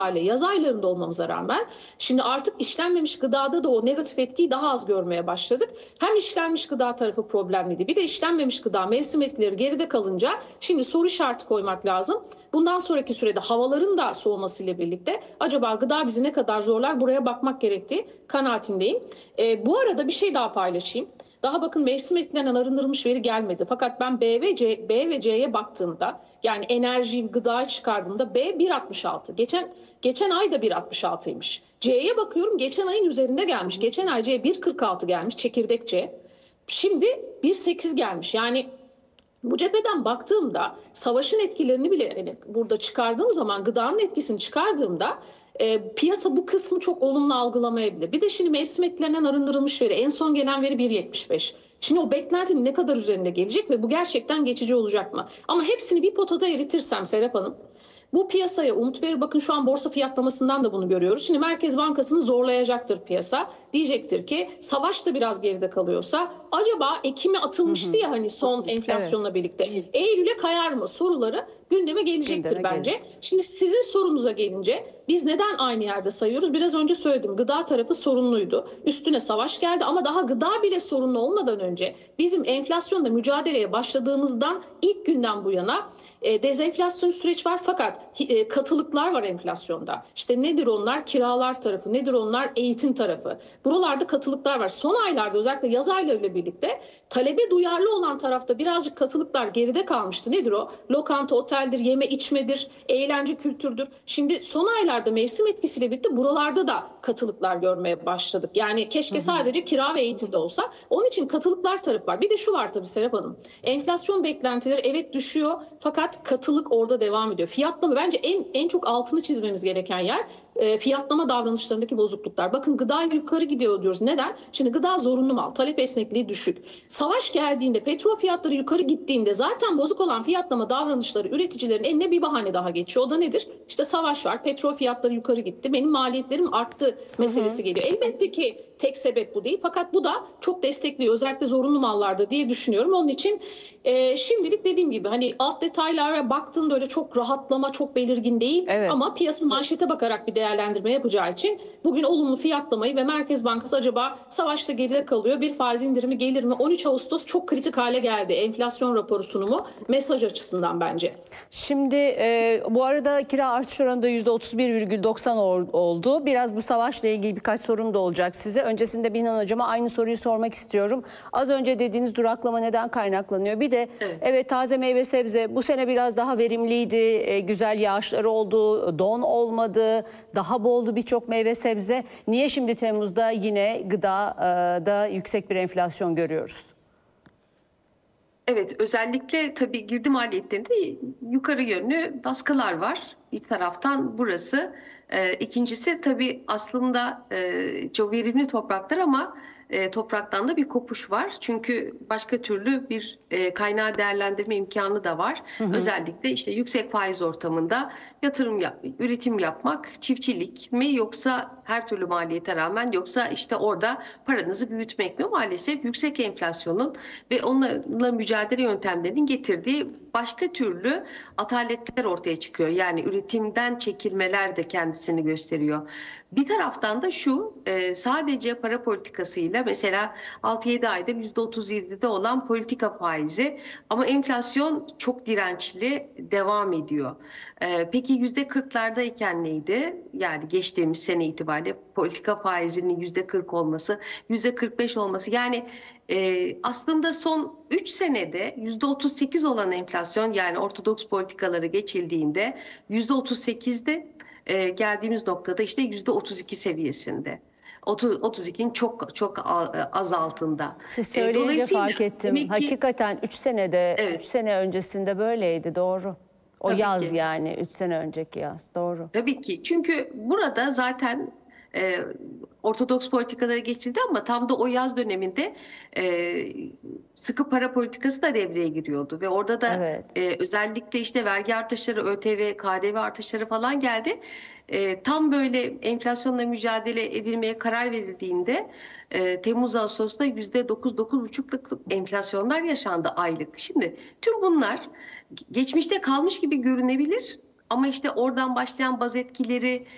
yaz aylarında olmamıza rağmen şimdi artık işlenmemiş gıdada da o negatif etkiyi daha az görmeye başladık. Hem işlenmiş gıda tarafı problemliydi. Bir de işlenmemiş gıda mevsim etkileri geride kalınca şimdi soru işareti koymak lazım. Bundan sonraki sürede havaların da soğumasıyla birlikte acaba gıda bizi ne kadar zorlar, buraya bakmak gerektiği kanaatindeyim. Bu arada bir şey daha paylaşayım. Daha bakın mevsim etkilerinden arındırılmış veri gelmedi. Fakat ben B ve C'ye baktığımda, yani enerjiyi, gıdayı çıkardığımda B 1,66. Geçen ay da 1,66'ymış. C'ye bakıyorum, geçen ayın üzerinde gelmiş. Geçen ay C 1,46 gelmiş, çekirdek C. Şimdi 1,8 gelmiş. Yani bu cepheden baktığımda savaşın etkilerini bile hani burada çıkardığım zaman, gıdanın etkisini çıkardığımda piyasa bu kısmı çok olumlu algılamayabilir. Bir de şimdi mevsim etkilerinden arındırılmış veri, en son gelen veri 1,75. Şimdi o beklentinin ne kadar üzerinde gelecek ve bu gerçekten geçici olacak mı? Ama hepsini bir potada eritirsem Serap Hanım, bu piyasaya umut verir. Bakın şu an borsa fiyatlamasından da bunu görüyoruz. Şimdi Merkez Bankası'nı zorlayacaktır piyasa. Diyecektir ki savaş da biraz geride kalıyorsa acaba Ekim'e atılmıştı ya hani son enflasyonla birlikte. Eylül'e kayar mı soruları gündeme gelecektir bence. Şimdi sizin sorunuza gelince biz neden aynı yerde sayıyoruz? Biraz önce söyledim, gıda tarafı sorunluydu. Üstüne savaş geldi ama daha gıda bile sorunlu olmadan önce bizim enflasyonla mücadeleye başladığımızdan ilk günden bu yana dezenflasyon süreç var fakat katılıklar var enflasyonda. İşte nedir onlar? Kiralar tarafı, nedir onlar? Eğitim tarafı. Buralarda katılıklar var. Son aylarda özellikle yaz aylarıyla birlikte talebe duyarlı olan tarafta birazcık katılıklar geride kalmıştı. Nedir o? Lokanta, oteldir, yeme içmedir, eğlence kültürdür. Şimdi son aylarda mevsim etkisiyle birlikte buralarda da katılıklar görmeye başladık. Yani keşke sadece kira ve eğitimde olsa. Onun için katılıklar tarafı var. Bir de şu var tabii Serap Hanım. Enflasyon beklentileri evet düşüyor fakat katılık orada devam ediyor. Fiyatlama bence en çok altını çizmemiz gereken yer fiyatlama davranışlarındaki bozukluklar. Bakın gıda yukarı gidiyor diyoruz. Neden? Şimdi gıda zorunlu mal. Talep esnekliği düşük. Savaş geldiğinde, petrol fiyatları yukarı gittiğinde zaten bozuk olan fiyatlama davranışları üreticilerin eline bir bahane daha geçiyor. O da nedir? İşte savaş var. Petrol fiyatları yukarı gitti. Benim maliyetlerim arttı meselesi geliyor. Elbette ki tek sebep bu değil. Fakat bu da çok destekliyor. Özellikle zorunlu mallarda diye düşünüyorum. Onun için şimdilik dediğim gibi hani alt detaylara baktığımda öyle çok rahatlama çok belirgin değil. Ama piyasa manşete bakarak bir değerlendirme yapacağı için bugün olumlu fiyatlamayı ve Merkez Bankası acaba savaşta geride kalıyor, bir faiz indirimi gelir mi? 13 Ağustos çok kritik hale geldi. Enflasyon raporu sunumu mesaj açısından bence. Şimdi bu arada kira artış oranı da %31,90 oldu. Biraz bu savaşla ilgili birkaç sorum da olacak size. Öncesinde Binan Hocam'a aynı soruyu sormak istiyorum. Az önce dediğiniz duraklama neden kaynaklanıyor? Bir de evet taze meyve sebze bu sene biraz daha verimliydi. Güzel yağışlar oldu, don olmadı, daha boldu birçok meyve sebze. Niye şimdi Temmuz'da yine gıdada yüksek bir enflasyon görüyoruz? Evet, özellikle tabii girdi maliyetlerinde yukarı yönlü baskılar var. Bir taraftan burası. İkincisi tabii aslında çok verimli topraklar ama topraktan da bir kopuş var. Çünkü başka türlü bir kaynağı değerlendirme imkanı da var. Özellikle işte yüksek faiz ortamında üretim yapmak, çiftçilik mi yoksa her türlü maliyete rağmen yoksa işte orada paranızı büyütmek mi? Maalesef yüksek enflasyonun ve onunla mücadele yöntemlerinin getirdiği başka türlü ataletler ortaya çıkıyor. Yani üretimden çekilmeler de kendisini gösteriyor. Bir taraftan da şu sadece para politikasıyla mesela 6-7 ayda %37'de olan politika faizi ama enflasyon çok dirençli devam ediyor. Peki %40'lardayken neydi? Yani geçtiğimiz sene itibariyle politika faizinin %40 olması, %45 olması yani aslında son 3 senede %38 olan enflasyon yani ortodoks politikaları geçildiğinde %38'de geldiğimiz noktada işte %32 seviyesinde. 32'nin çok az altında. Siz söyleyince fark ettim. Ki, hakikaten 3 sene öncesinde böyleydi, doğru. O tabii yaz ki. Yani 3 sene önceki yaz, doğru. Tabii ki. Çünkü burada zaten ortodoks politikalara geçildi ama tam da o yaz döneminde sıkı para politikası da devreye giriyordu ve orada da özellikle işte vergi artışları, ÖTV, KDV artışları falan geldi. Tam böyle enflasyonla mücadele edilmeye karar verildiğinde Temmuz-Ağustos'ta %9-9,5'luk enflasyonlar yaşandı aylık. Şimdi tüm bunlar geçmişte kalmış gibi görünebilir ama işte oradan başlayan baz etkileri